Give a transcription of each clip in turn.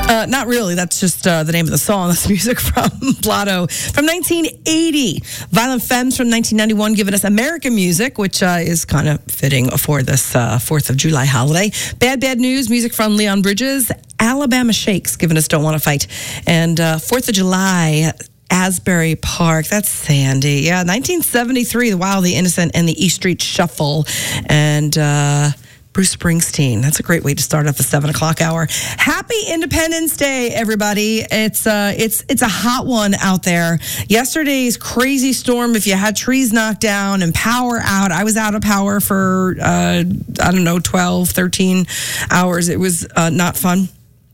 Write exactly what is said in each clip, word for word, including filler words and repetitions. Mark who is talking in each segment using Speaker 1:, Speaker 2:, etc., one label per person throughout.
Speaker 1: Uh, not really. That's just uh, the name of the song. That's music from Blotto from nineteen eighty. Violent Femmes from nineteen ninety-one, giving us American music, which uh, is kind of fitting for this uh, fourth of July holiday. Bad Bad News, music from Leon Bridges. Alabama Shakes, giving us Don't Want to Fight. And uh, fourth of July, Asbury Park. That's Sandy. Yeah, nineteen seventy-three, The Wild, the Innocent, and the E Street Shuffle. And... Uh, Bruce Springsteen. That's a great way to start off the seven o'clock hour. Happy Independence Day, everybody. It's uh, it's it's a hot one out there. Yesterday's crazy storm, if you had trees knocked down and power out, I was out of power for, uh, I don't know, twelve, thirteen hours. It was uh, not fun.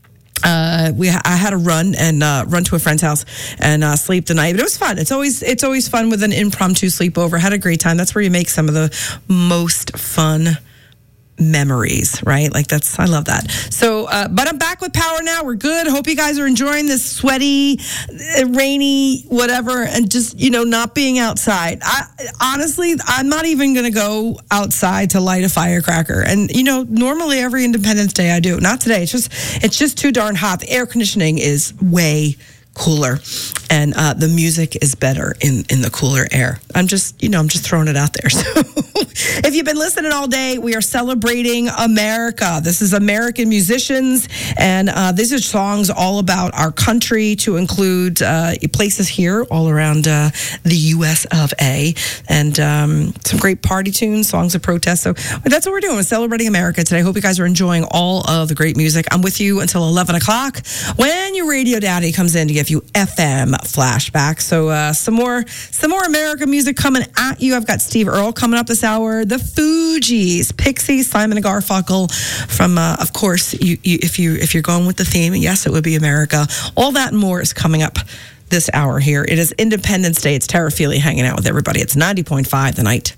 Speaker 1: Uh, we I had to run and uh, run to a friend's house and uh, sleep the night, but it was fun. It's always it's always fun with an impromptu sleepover. Had a great time. That's where you make some of the most fun memories, right? Like that's, I love that. So, uh, but I'm back with power now. We're good. Hope you guys are enjoying this sweaty, rainy, whatever, and just, you know, not being outside. I honestly, I'm not even going to go outside to light a firecracker. And, you know, normally every Independence Day I do. Not today. It's just, it's just too darn hot. The air conditioning is way cooler, and uh, the music is better in, in the cooler air. I'm just, you know, I'm just throwing it out there. So if you've been listening all day, we are celebrating America. This is American musicians, and uh, these are songs all about our country, to include uh, places here all around uh, the U S of A, and um, some great party tunes, songs of protest. So that's what we're doing. We're celebrating America today. Hope you guys are enjoying all of the great music. I'm with you until eleven o'clock when your radio daddy comes in to give you F M flashback. So uh, some more some more American music coming at you. I've got Steve Earle coming up this hour. The Fugees, Pixies, Simon and Garfunkel. From uh, of course, you, you, if you if you're going with the theme, yes, it would be America. All that and more is coming up this hour here. It is Independence Day. It's Tara Feely hanging out with everybody. It's ninety point five The Night.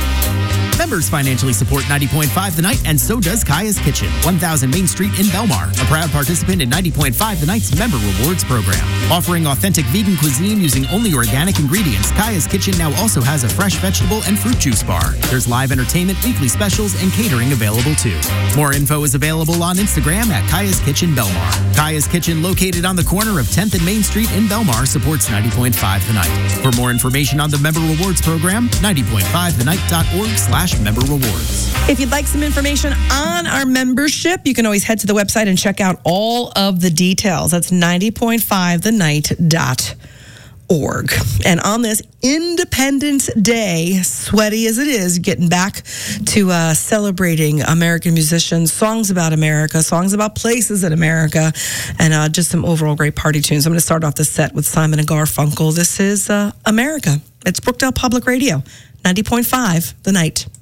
Speaker 2: Members financially support ninety point five The Night, and so does Kaya's Kitchen, one thousand Main Street in Belmar, a proud participant in ninety point five The Night's Member Rewards program. Offering authentic vegan cuisine using only organic ingredients, Kaya's Kitchen now also has a fresh vegetable and fruit juice bar. There's live entertainment, weekly specials, and catering available too. More info is available on Instagram at Kaya's Kitchen Belmar. Kaya's Kitchen, located on the corner of tenth and Main Street in Belmar, supports ninety point five The Night. For more information on the Member Rewards program, ninety point five the night dot org slash member rewards.
Speaker 1: If you'd like some information on our membership, you can always head to the website and check out all of the details. That's ninety point five the night dot org. And on this Independence Day, sweaty as it is, getting back to uh, celebrating American musicians, songs about America, songs about places in America, and uh, just some overall great party tunes. I'm going to start off the set with Simon and Garfunkel. This is uh, America. It's Brookdale Public Radio, ninety point five The Night.